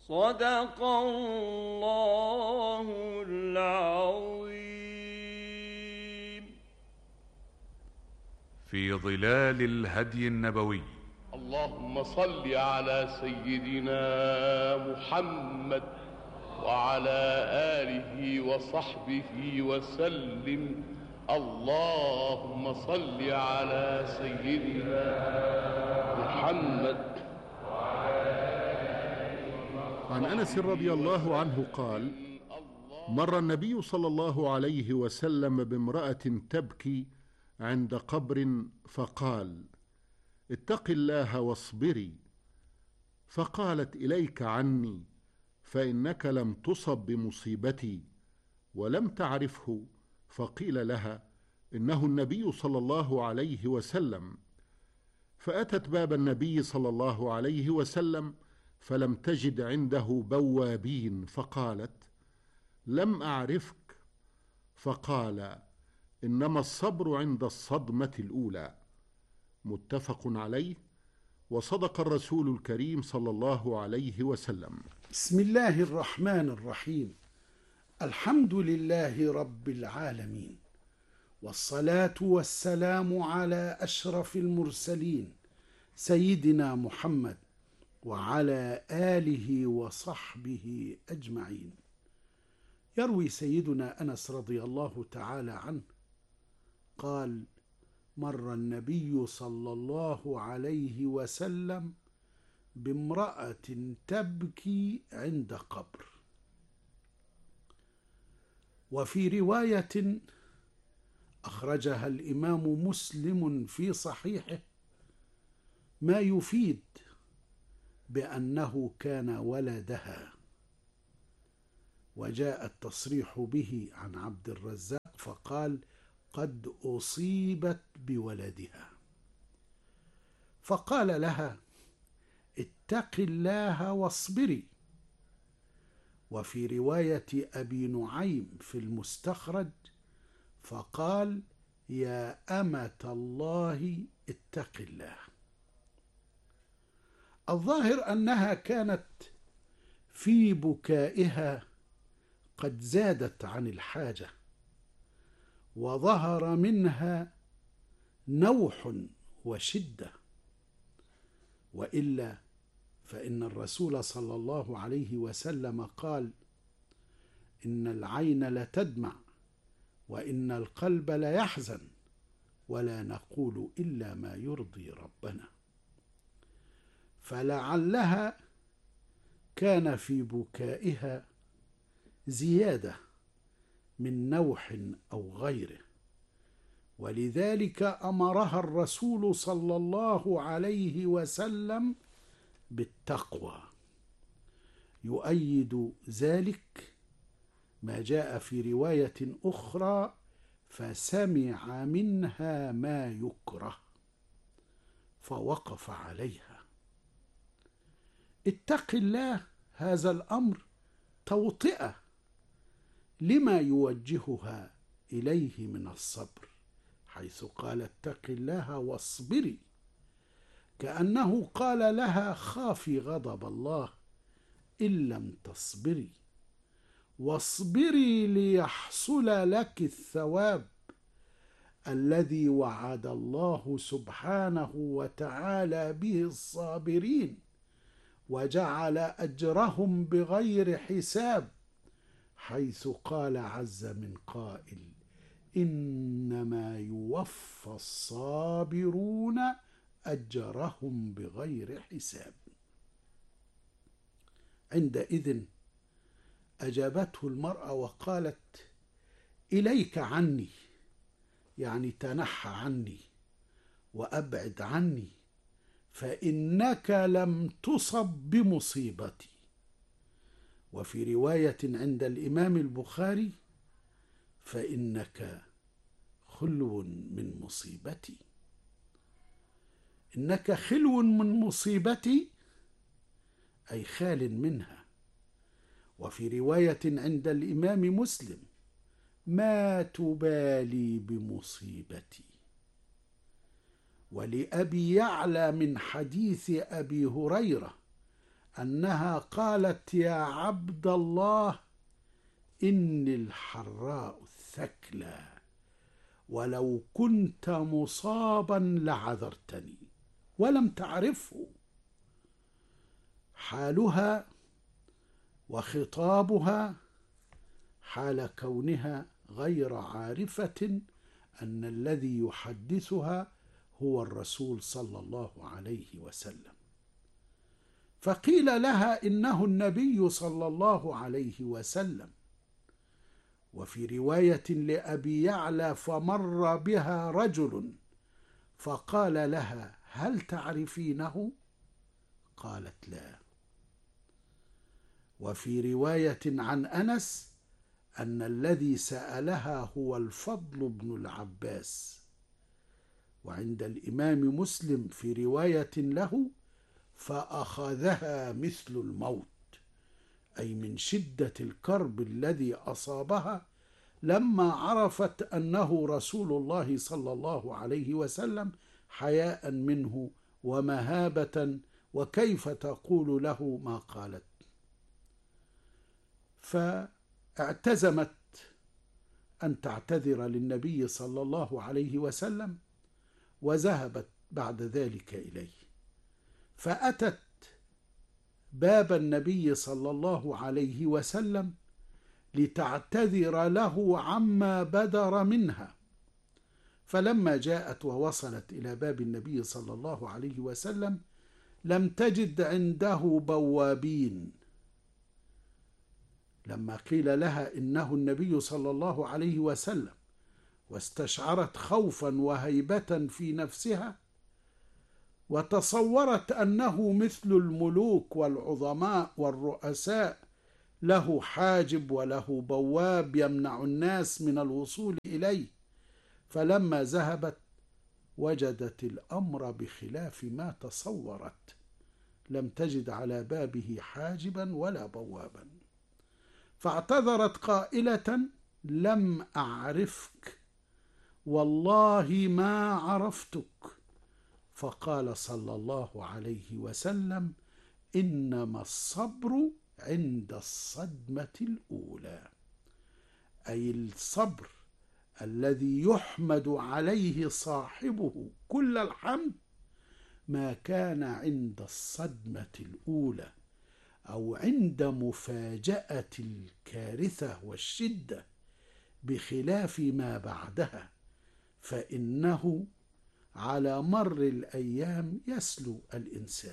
صدق الله العظيم. في ظلال الهدي النبوي. اللهم صل على سيدنا محمد وعلى آله وصحبه وسلم. اللهم صل على سيدنا محمد. عن أنس رضي الله عنه قال: مر النبي صلى الله عليه وسلم بامرأة تبكي عند قبر فقال: اتق الله واصبري. فقالت: إليك عني، فإنك لم تصب بمصيبتي ولم تعرفه. فقيل لها: إنه النبي صلى الله عليه وسلم. فأتت باب النبي صلى الله عليه وسلم فلم تجد عنده بوابين، فقالت: لم أعرفك. فقال: إنما الصبر عند الصدمة الأولى. متفق عليه. وصدق الرسول الكريم صلى الله عليه وسلم. بسم الله الرحمن الرحيم. الحمد لله رب العالمين، والصلاة والسلام على أشرف المرسلين سيدنا محمد وعلى آله وصحبه أجمعين. يروي سيدنا أنس رضي الله تعالى عنه قال: مر النبي صلى الله عليه وسلم بامرأة تبكي عند قبر. وفي رواية أخرجها الإمام مسلم في صحيحه ما يفيد بأنه كان ولدها، وجاء التصريح به عن عبد الرزاق فقال: قد أصيبت بولدها. فقال لها: اتق الله واصبري. وفي رواية أبي نعيم في المستخرج فقال: يا أمة الله اتق الله. الظاهر أنها كانت في بكائها قد زادت عن الحاجة، وظهر منها نوح وشدة، وإلا فإن الرسول صلى الله عليه وسلم قال: إن العين لتدمع وإن القلب ليحزن ولا نقول إلا ما يرضي ربنا. فلعلها كان في بكائها زيادة من نوح أو غيره، ولذلك أمرها الرسول صلى الله عليه وسلم بالتقوى. يؤيد ذلك ما جاء في رواية أخرى: فسمع منها ما يكره فوقف عليها. اتق الله، هذا الأمر توطئة لما يوجهها إليه من الصبر، حيث قال: اتق الله واصبري، كأنه قال لها: خافي غضب الله إن لم تصبري، واصبري ليحصل لك الثواب الذي وعد الله سبحانه وتعالى به الصابرين، وجعل أجرهم بغير حساب، حيث قال عز من قائل: إنما يوفى الصابرون أجرهم بغير حساب. عندئذ أجابته المرأة وقالت: إليك عني، يعني تنحى عني وأبعد عني، فإنك لم تصب بمصيبتي. وفي رواية عند الإمام البخاري: فإنك خلو من مصيبتي. إنك خلو من مصيبتي أي خال منها. وفي رواية عند الإمام مسلم: ما تبالي بمصيبتي. ولأبي يعلى من حديث أبي هريرة أنها قالت: يا عبد الله، إني الحراء الثكلى، ولو كنت مصابا لعذرتني، ولم تعرفه. حالها وخطابها حال كونها غير عارفة أن الذي يحدثها هو الرسول صلى الله عليه وسلم. فقيل لها: إنه النبي صلى الله عليه وسلم. وفي رواية لأبي يعلى: فمر بها رجل فقال لها: هل تعرفينه؟ قالت: لا. وفي رواية عن أنس أن الذي سألها هو الفضل بن العباس. وعند الإمام مسلم في رواية له: فأخذها مثل الموت، أي من شدة الكرب الذي أصابها لما عرفت أنه رسول الله صلى الله عليه وسلم، حياء منه ومهابة، وكيف تقول له ما قالت. فاعتزمت أن تعتذر للنبي صلى الله عليه وسلم، وذهبت بعد ذلك إليه، فأتت باب النبي صلى الله عليه وسلم لتعتذر له عما بدر منها. فلما جاءت ووصلت إلى باب النبي صلى الله عليه وسلم لم تجد عنده بوابين. لما قيل لها إنه النبي صلى الله عليه وسلم، واستشعرت خوفا وهيبة في نفسها، وتصورت أنه مثل الملوك والعظماء والرؤساء، له حاجب وله بواب يمنع الناس من الوصول إليه، فلما ذهبت وجدت الأمر بخلاف ما تصورت، لم تجد على بابه حاجبا ولا بوابا، فاعتذرت قائلة: لم أعرفك، والله ما عرفتك. فقال صلى الله عليه وسلم: إنما الصبر عند الصدمة الأولى، أي الصبر الذي يحمد عليه صاحبه كل الحمد ما كان عند الصدمة الأولى، أو عند مفاجأة الكارثة والشدة، بخلاف ما بعدها، فإنه على مر الأيام يسلو الإنسان.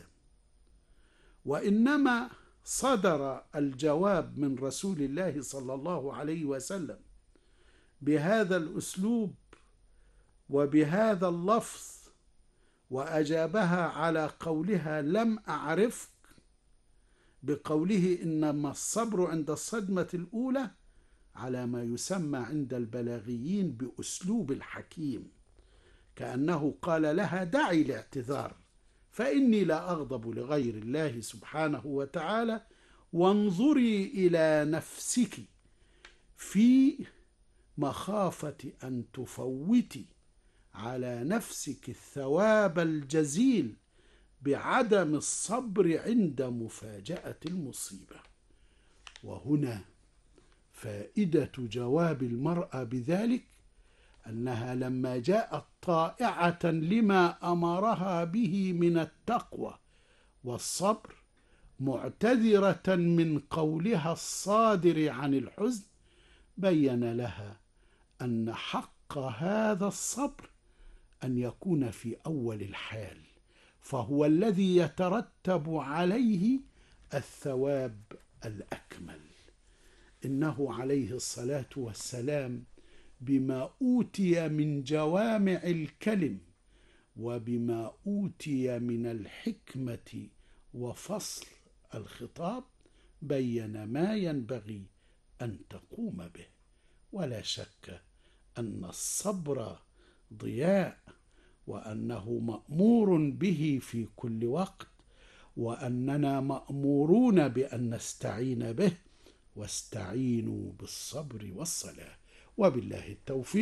وإنما صدر الجواب من رسول الله صلى الله عليه وسلم بهذا الأسلوب وبهذا اللفظ، وأجابها على قولها: لم أعرفك، بقوله: إنما الصبر عند الصدمة الأولى، على ما يسمى عند البلاغيين بأسلوب الحكيم، كأنه قال لها: دعي الاعتذار، فإني لا أغضب لغير الله سبحانه وتعالى، وانظري إلى نفسك في مخافة أن تفوتي على نفسك الثواب الجزيل بعدم الصبر عند مفاجأة المصيبة. وهنا فائدة جواب المرأة بذلك، أنها لما جاءت طائعة لما أمرها به من التقوى والصبر، معتذرة من قولها الصادر عن الحزن، بين لها أن حق هذا الصبر أن يكون في أول الحال، فهو الذي يترتب عليه الثواب الأكمل. إنه عليه الصلاة والسلام بما أوتي من جوامع الكلم، وبما أوتي من الحكمة وفصل الخطاب، بين ما ينبغي أن تقوم به. ولا شك أن الصبر ضياء، وأنه مأمور به في كل وقت، وأننا مأمورون بأن نستعين به، واستعينوا بالصبر والصلاة. وبالله التوفيق،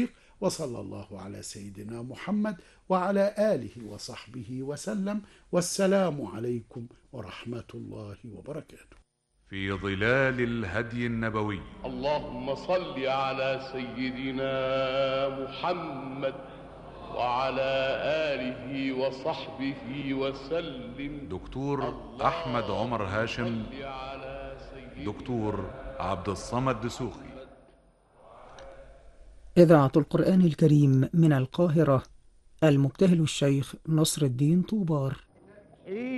وصلى الله على سيدنا محمد وعلى آله وصحبه وسلم، والسلام عليكم ورحمة الله وبركاته. في ظلال الهدي النبوي. اللهم صل على سيدنا محمد وعلى آله وصحبه وسلم. دكتور أحمد عمر هاشم، صل على سيدنا دكتور عبد الصمد دسوقي. إذاعة القرآن الكريم من القاهرة، المبتهل الشيخ نصر الدين طوبار.